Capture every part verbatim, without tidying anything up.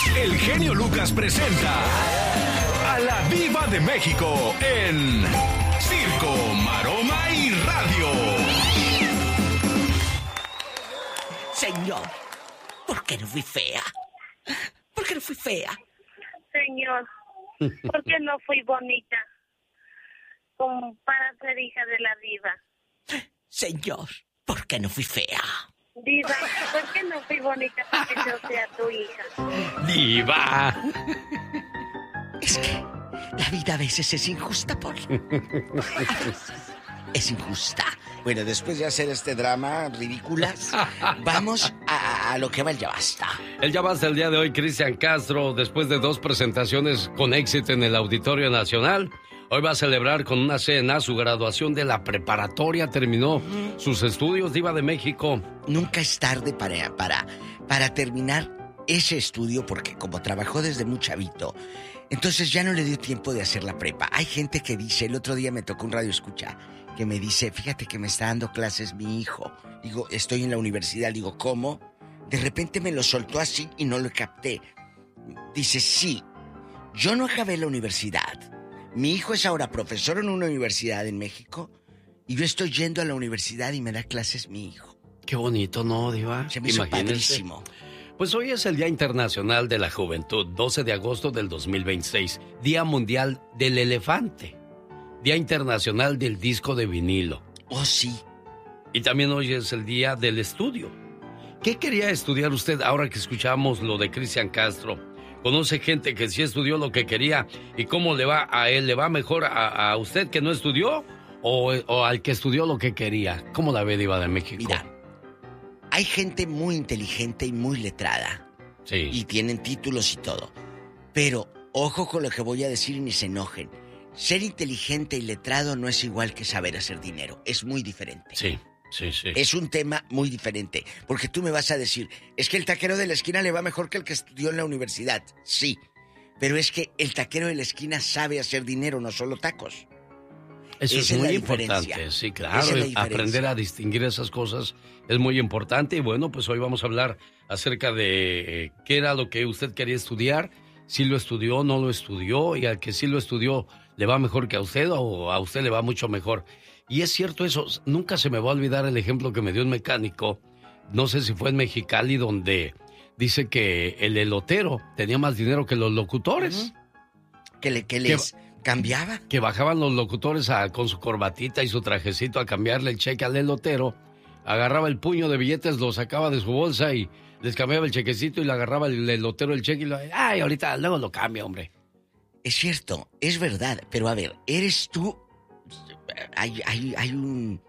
el genio Lucas presenta a la Diva de México en Circo, Maroma y Radio. Señor, ¿por qué no fui fea? ¿Por qué no fui fea? Señor, ¿por qué no fui bonita? Como para ser hija de la diva. Señor, ¿por qué no fui fea? Diva, ¿por qué no fui bonita para que yo sea tu hija? ¡Diva! Es que la vida a veces es injusta, Paul. Es injusta. Bueno, después de hacer este drama ridículas, vamos a, a lo que va el Ya Basta. El Ya Basta el día de hoy, Cristian Castro, después de dos presentaciones con éxito en el Auditorio Nacional, hoy va a celebrar con una cena su graduación de la preparatoria. Terminó mm. sus estudios, Diva de México. Nunca es tarde para, para, para terminar ese estudio, porque como trabajó desde muy chavito, entonces ya no le dio tiempo de hacer la prepa. Hay gente que dice, el otro día me tocó un radio escucha, que me dice, fíjate que me está dando clases mi hijo. Digo, estoy en la universidad. Digo, ¿cómo? De repente me lo soltó así y no lo capté. Dice, sí, yo no acabé la universidad. Mi hijo es ahora profesor en una universidad en México y yo estoy yendo a la universidad y me da clases mi hijo. Qué bonito, ¿no, Diva? Se me hizo padrísimo. Pues hoy es el Día Internacional de la Juventud, doce de agosto del dos mil veintiséis, Día Mundial del Elefante, Día Internacional del Disco de Vinilo. Oh, sí. Y también hoy es el Día del Estudio. ¿Qué quería estudiar usted ahora que escuchamos lo de Cristian Castro? ¿Conoce gente que sí estudió lo que quería y cómo le va a él? ¿Le va mejor a, a usted que no estudió o, o al que estudió lo que quería? ¿Cómo la ve, Diva de México? Mira, hay gente muy inteligente y muy letrada. Sí. Y tienen títulos y todo. Pero, ojo con lo que voy a decir y ni se enojen. Ser inteligente y letrado no es igual que saber hacer dinero. Es muy diferente. Sí, sí, sí. Es un tema muy diferente. Porque tú me vas a decir, es que el taquero de la esquina le va mejor que el que estudió en la universidad. Sí. Pero es que el taquero de la esquina sabe hacer dinero, no solo tacos. Eso es muy importante, sí, claro. Aprender a distinguir esas cosas es muy importante. Y bueno, pues hoy vamos a hablar acerca de eh, qué era lo que usted quería estudiar, si lo estudió, no lo estudió, y al que sí lo estudió, ¿le va mejor que a usted o a usted le va mucho mejor? Y es cierto eso, nunca se me va a olvidar el ejemplo que me dio un mecánico, no sé si fue en Mexicali, donde dice que el elotero tenía más dinero que los locutores. Uh-huh. Que, le, que les... Que... ¿Cambiaba? Que bajaban los locutores a, con su corbatita y su trajecito a cambiarle el cheque al elotero. Agarraba el puño de billetes, lo sacaba de su bolsa y les cambiaba el chequecito y le agarraba el elotero el cheque y lo... ¡Ay, ahorita luego lo cambia, hombre! Es cierto, es verdad, pero a ver, eres tú... Hay, hay, hay un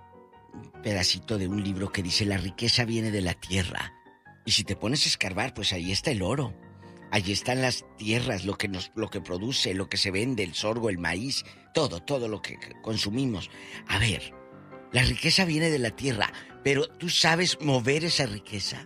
pedacito de un libro que dice la riqueza viene de la tierra. Y si te pones a escarbar, pues ahí está el oro. Allí están las tierras, lo que nos, lo que produce, lo que se vende, el sorgo, el maíz, todo, todo lo que consumimos. A ver, la riqueza viene de la tierra, pero ¿tú sabes mover esa riqueza?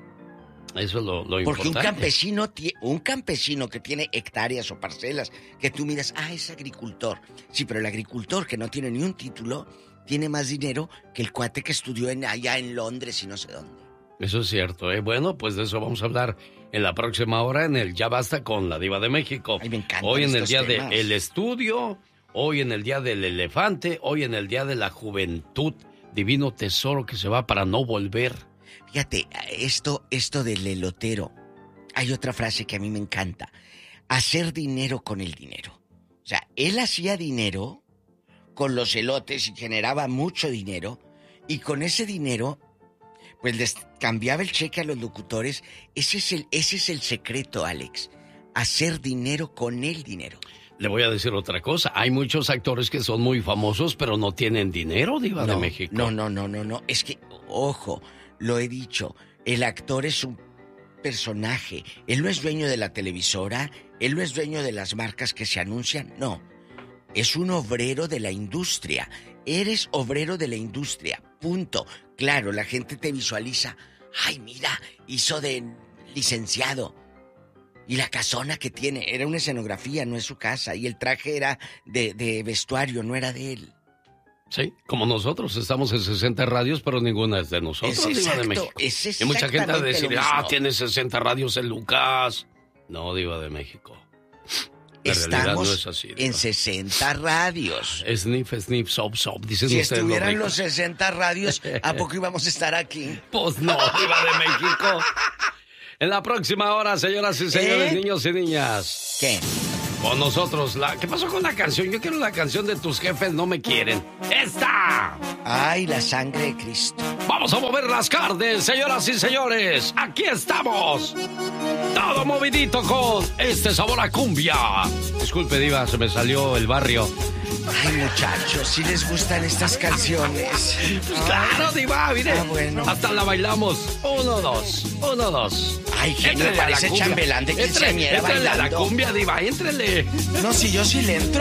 Eso es lo, lo importante. Porque un campesino, un campesino que tiene hectáreas o parcelas, que tú miras, ah, es agricultor. Sí, pero el agricultor que no tiene ni un título, tiene más dinero que el cuate que estudió en, allá en Londres y no sé dónde. Eso es cierto, ¿eh? Bueno, pues de eso vamos a hablar en la próxima hora en el Ya Basta con la Diva de México. Ay, me encantan hoy en el día temas. del estudio, hoy en el día del elefante, hoy en el día de la juventud, divino tesoro que se va para no volver. Fíjate, esto, esto del elotero, hay otra frase que a mí me encanta, hacer dinero con el dinero. O sea, él hacía dinero con los elotes y generaba mucho dinero, y con ese dinero pues les cambiaba el cheque a los locutores. Ese es el, ese es el secreto, Alex. Hacer dinero con el dinero. Le voy a decir otra cosa. Hay muchos actores que son muy famosos, pero no tienen dinero, Diva no, de México. No, no, no, no, no. Es que, ojo, lo he dicho. El actor es un personaje. Él no es dueño de la televisora. Él no es dueño de las marcas que se anuncian. No. Es un obrero de la industria. Eres obrero de la industria. Punto. Claro, la gente te visualiza. Ay, mira, hizo de licenciado. Y la casona que tiene, era una escenografía, no es su casa. Y el traje era de, de vestuario, no era de él. Sí, como nosotros, estamos en sesenta radios, pero ninguna es de nosotros, es Diva exacto, de México. Es y mucha gente va a decir, ah, tiene sesenta radios el Lucas. No, Diva de México. La Estamos no es así, en sesenta radios. Sniff, sniff, sop, sop, dicen si ustedes. Si estuvieran los, los sesenta radios, ¿a poco íbamos a estar aquí? Pues no, Diva de México. En la próxima hora, señoras y señores, ¿Eh? niños y niñas. ¿Qué? Con nosotros, la... ¿qué pasó con la canción? Yo quiero la canción de Tus jefes no me quieren. ¡Esta! ¡Ay, la sangre de Cristo! Vamos a mover las carnes, señoras y señores. Aquí estamos. Todo movidito con este sabor a cumbia. Disculpe, Diva, se me salió el barrio. Ay, muchachos, si les gustan estas canciones. Pues claro, Diva, mire. Ah, bueno. Hasta la bailamos. Uno, dos, uno, dos. Ay, genio, parece chambelán de quinceañera bailando. Éntrele a la cumbia, Diva, éntrele. No, si yo sí le entro.